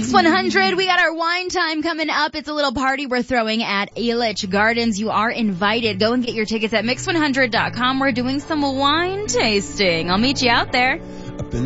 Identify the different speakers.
Speaker 1: Mix 100, we got our wine time coming up. It's a little party we're throwing at Elitch Gardens. You are invited. Go and get your tickets at mix100.com. We're doing some wine tasting. I'll meet you out there.